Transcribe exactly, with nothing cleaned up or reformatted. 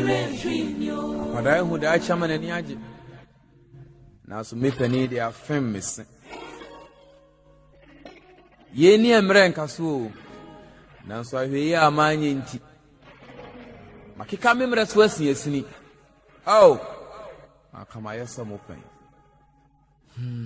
Akwadaa hu da acha mana ni age. Na so me pani de afem mese. Ye ni emre nkaso. Na so ahwe ye amanye nti. Makika memre so asin asini. Oh. Akama yesa mo pen.